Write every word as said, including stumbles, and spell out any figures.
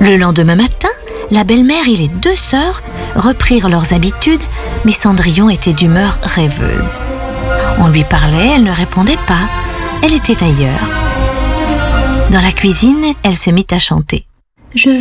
Le lendemain matin, la belle-mère et les deux sœurs reprirent leurs habitudes, mais Cendrillon était d'humeur rêveuse. On lui parlait, elle ne répondait pas. Elle était ailleurs. Dans la cuisine, elle se mit à chanter. Je